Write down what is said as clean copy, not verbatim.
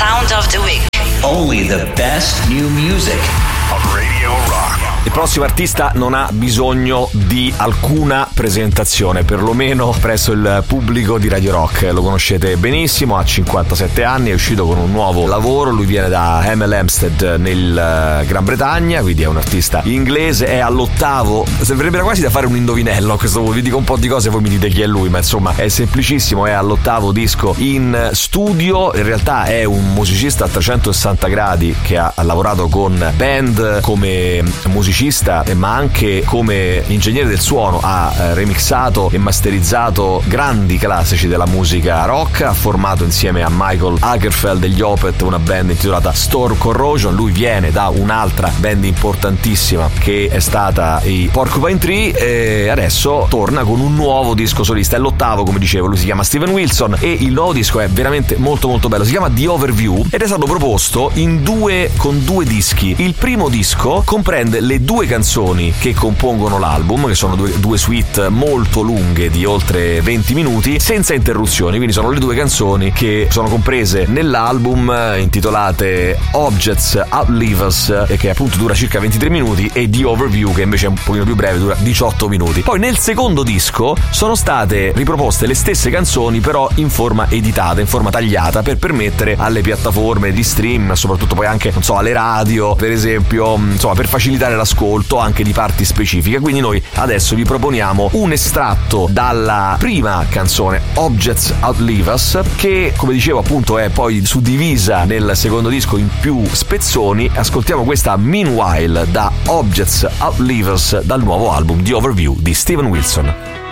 sound of the week. Only the best new music on Radio Rock. Il prossimo artista non ha bisogno di alcuna presentazione, perlomeno presso il pubblico di Radio Rock. Lo conoscete benissimo, ha 57 anni, è uscito con un nuovo lavoro. Lui viene da Hemel Hempstead nel Gran Bretagna, quindi è un artista inglese, è all'8º. Sembrerebbe quasi da fare un indovinello a questo punto. Vi dico un po' di cose e voi mi dite chi è lui, ma insomma è semplicissimo, è all'8º disco in studio. In realtà è un musicista a 360 gradi che ha lavorato con band come musicista, ma anche come ingegnere del suono. Ha remixato e masterizzato grandi classici della musica rock, ha formato insieme a Michael Agerfeld degli Opeth una band intitolata Storm Corrosion. Lui viene da un'altra band importantissima che è stata i Porcupine Tree e adesso torna con un nuovo disco solista. È l'8º, come dicevo. Lui si chiama Steven Wilson e il nuovo disco è veramente molto molto bello. Si chiama The Overview ed è stato proposto con due dischi. Il primo disco comprende le due canzoni che compongono l'album, che sono due suite molto lunghe di oltre 20 minuti senza interruzioni, quindi sono le due canzoni che sono comprese nell'album, intitolate Objects Outlive Us, che appunto dura circa 23 minuti, e The Overview, che invece è un pochino più breve, dura 18 minuti. Poi nel secondo disco sono state riproposte le stesse canzoni, però in forma editata, in forma tagliata, per permettere alle piattaforme di stream, soprattutto poi anche, non so, alle radio per esempio, insomma, per facilitare l'ascolto anche di parti specifiche. Quindi noi adesso vi proponiamo un estratto dalla prima canzone, Objects Outlive Us, che, come dicevo, appunto è poi suddivisa nel secondo disco in più spezzoni. Ascoltiamo questa Meanwhile da Objects Outlive Us dal nuovo album The Overview di Steven Wilson.